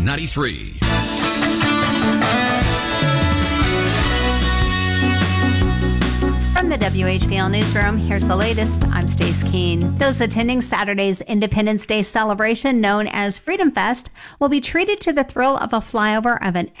B93. From the WHBL Newsroom, here's the latest. I'm Stace Keene. Those attending Saturday's Independence Day celebration, known as Freedom Fest, will be treated to the thrill of a flyover of an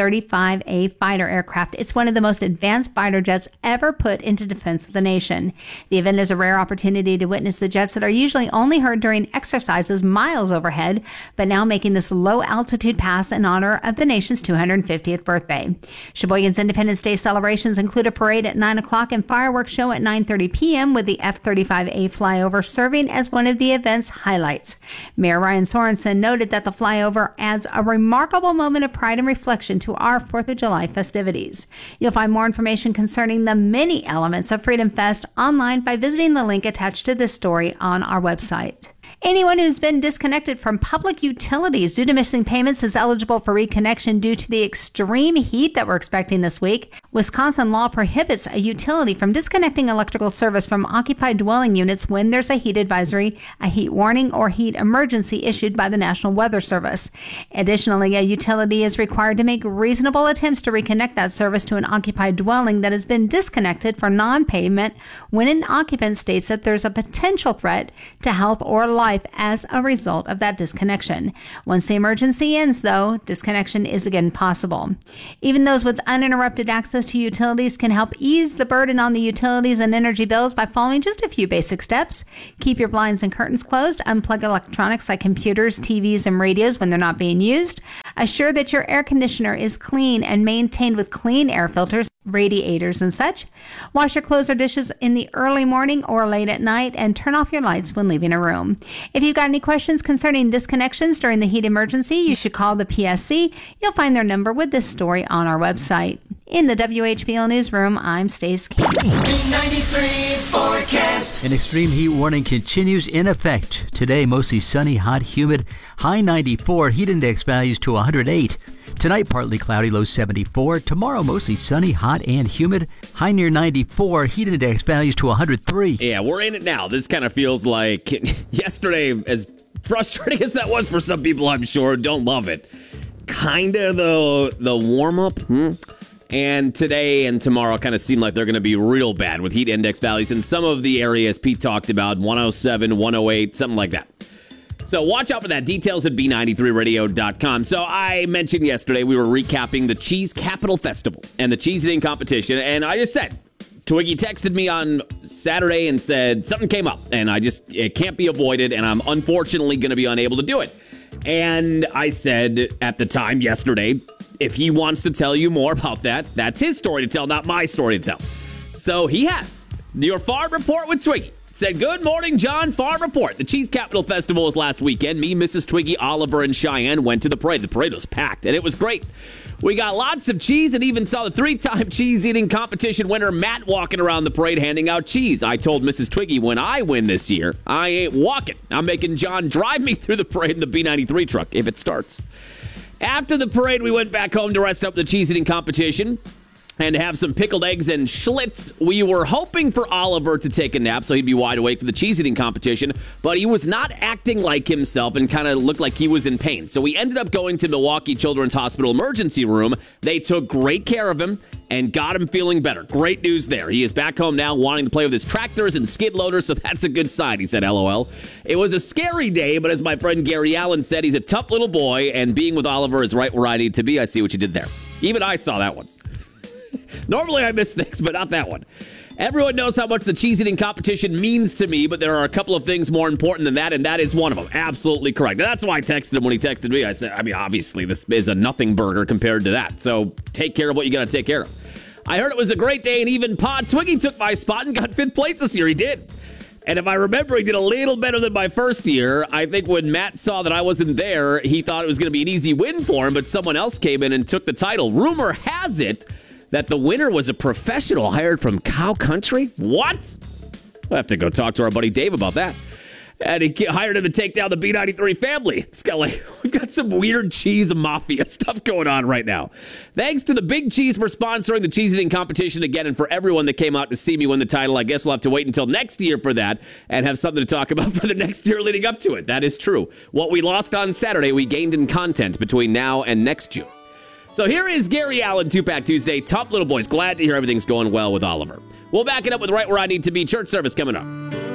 F-35A fighter aircraft. It's one of the most advanced fighter jets ever put into defense of the nation. The event is a rare opportunity to witness the jets that are usually only heard during exercises miles overhead, but now making this low-altitude pass in honor of the nation's 250th birthday. Sheboygan's Independence Day celebrations include a parade at 9 o'clock and fireworks show at 9:30 p.m. with the F-35A flyover serving as one of the event's highlights. Mayor Ryan Sorensen noted that the flyover adds a remarkable moment of pride and reflection to our 4th of July festivities. You'll find more information concerning the many elements of Freedom Fest online by visiting the link attached to this story on our website. Anyone who's been disconnected from public utilities due to missing payments is eligible for reconnection due to the extreme heat that we're expecting this week. Wisconsin law prohibits a utility from disconnecting electrical service from occupied dwelling units when there's a heat advisory, a heat warning, or heat emergency issued by the National Weather Service. Additionally, a utility is required to make reasonable attempts to reconnect that service to an occupied dwelling that has been disconnected for non-payment when an occupant states that there's a potential threat to health or life as a result of that disconnection. Once the emergency ends, though, disconnection is again possible. Even those with uninterrupted access to utilities can help ease the burden on the utilities and energy bills by following just a few basic steps. Keep your blinds and curtains closed. Unplug electronics like computers, TVs, and radios when they're not being used. Assure that your air conditioner is clean and maintained with clean air filters, radiators, and such. Wash your clothes or dishes in the early morning or late at night, and turn off your lights when leaving a room. If you've got any questions concerning disconnections during the heat emergency, you should call the PSC. You'll find their number with this story on our website. In the WHBL Newsroom, I'm Stace Keene. B93 forecast. An extreme heat warning continues in effect. Today, mostly sunny, hot, humid, high 94, heat index values to 108. Tonight, partly cloudy, low 74. Tomorrow, mostly sunny, hot, and humid, high near 94, heat index values to 103. Yeah, we're in it now. This kind of feels like yesterday, as frustrating as that was for some people, I'm sure, don't love it. Kind of the warm-up, And today and tomorrow kind of seem like they're going to be real bad with heat index values in some of the areas Pete talked about, 107, 108, something like that. So watch out for that. Details at B93radio.com. So I mentioned yesterday we were recapping the Cheese Capital Festival and the cheese eating competition, and I just said, Twiggy texted me on Saturday and said something came up, and it can't be avoided, and I'm unfortunately going to be unable to do it. And I said at the time yesterday, if he wants to tell you more about that, that's his story to tell, not my story to tell. So he has. Your Farm Report with Twiggy said, good morning, John. Farm Report. The Cheese Capital Festival was last weekend. Me, Mrs. Twiggy, Oliver, and Cheyenne went to the parade. The parade was packed, and it was great. We got lots of cheese and even saw the 3-time cheese-eating competition winner, Matt, walking around the parade handing out cheese. I told Mrs. Twiggy, when I win this year, I ain't walking. I'm making John drive me through the parade in the B93 truck, if it starts. After the parade, we went back home to rest up the cheese-eating competition and have some pickled eggs and Schlitz. We were hoping for Oliver to take a nap so he'd be wide awake for the cheese-eating competition, but he was not acting like himself and kind of looked like he was in pain. So we ended up going to Milwaukee Children's Hospital emergency room. They took great care of him and got him feeling better. Great news there. He is back home now wanting to play with his tractors and skid loaders, so that's a good sign, he said, LOL. It was a scary day, but as my friend Gary Allen said, he's a tough little boy, and being with Oliver is right where I need to be. I see what you did there. Even I saw that one. Normally I miss things, but not that one. Everyone knows how much the cheese-eating competition means to me, but there are a couple of things more important than that, and that is one of them. Absolutely correct. That's why I texted him when he texted me. I said, obviously, this is a nothing burger compared to that, so take care of what you got to take care of. I heard it was a great day, and even Pod Twiggy took my spot and got 5th place this year. He did. And if I remember, he did a little better than my first year. I think when Matt saw that I wasn't there, he thought it was going to be an easy win for him, but someone else came in and took the title. Rumor has it that the winner was a professional hired from Cow Country? What? We'll have to go talk to our buddy Dave about that. And he hired him to take down the B93 family. It's got we've got some weird cheese mafia stuff going on right now. Thanks to the Big Cheese for sponsoring the cheese eating competition again, and for everyone that came out to see me win the title. I guess we'll have to wait until next year for that and have something to talk about for the next year leading up to it. That is true. What we lost on Saturday, we gained in content between now and next June. So here is Gary Allen, Two-Pack Tuesday. Tough little boys. Glad to hear everything's going well with Oliver. We'll back it up with Right Where I Need to Be. Church service coming up.